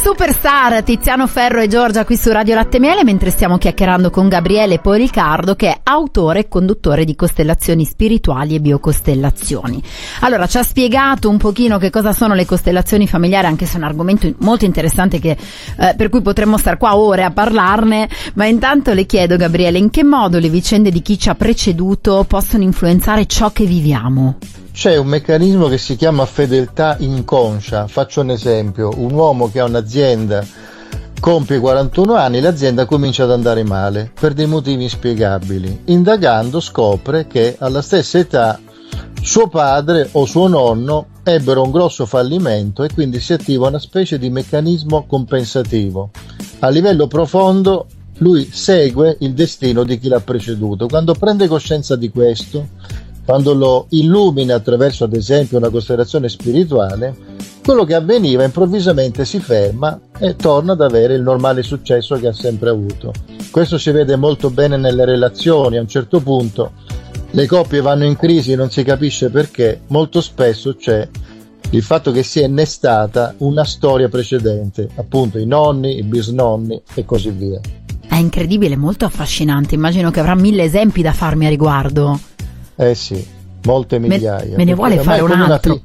Superstar Tiziano Ferro e Giorgia qui su Radio Latte Miele, mentre stiamo chiacchierando con Gabriele Policardo, che è autore e conduttore di Costellazioni Spirituali e Biocostellazioni. Allora, ci ha spiegato un pochino che cosa sono le costellazioni familiari, anche se è un argomento molto interessante per cui potremmo star qua ore a parlarne, ma intanto le chiedo, Gabriele, in che modo le vicende di chi ci ha preceduto possono influenzare ciò che viviamo? C'è un meccanismo che si chiama fedeltà inconscia. Faccio un esempio: un uomo che ha un'azienda compie 41 anni, l'azienda comincia ad andare male per dei motivi inspiegabili. Indagando scopre che alla stessa età suo padre o suo nonno ebbero un grosso fallimento e quindi si attiva una specie di meccanismo compensativo. A livello profondo lui segue il destino di chi l'ha preceduto. Quando prende coscienza di questo, quando lo illumina attraverso ad esempio una costellazione spirituale, quello che avveniva improvvisamente si ferma e torna ad avere il normale successo che ha sempre avuto. Questo si vede molto bene nelle relazioni. A un certo punto le coppie vanno in crisi, non si capisce perché. Molto spesso c'è il fatto che si è innestata una storia precedente, appunto i nonni, i bisnonni e così via. È incredibile, molto affascinante. Immagino che avrà 1000 esempi da farmi a riguardo. Sì, molte migliaia. Me ne vuole fare un altro?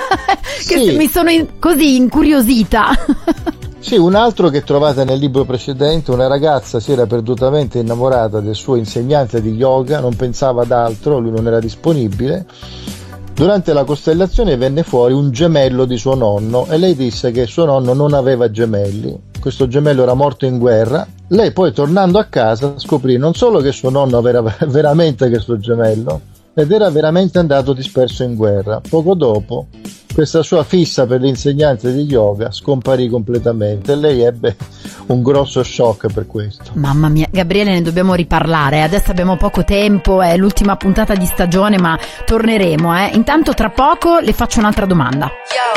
Che sì. Mi sono così incuriosita. Sì, un altro che trovate nel libro precedente: una ragazza si era perdutamente innamorata del suo insegnante di yoga, non pensava ad altro, lui non era disponibile. Durante la costellazione venne fuori un gemello di suo nonno e lei disse che suo nonno non aveva gemelli. Questo gemello era morto in guerra. Lei poi, tornando a casa, scoprì non solo che suo nonno aveva veramente questo gemello, ed era veramente andato disperso in guerra. Poco dopo questa sua fissa per l'insegnante di yoga scomparì completamente e lei ebbe un grosso shock per questo. Mamma mia, Gabriele, ne dobbiamo riparlare. Adesso abbiamo poco tempo, è l'ultima puntata di stagione, ma torneremo. Intanto tra poco le faccio un'altra domanda.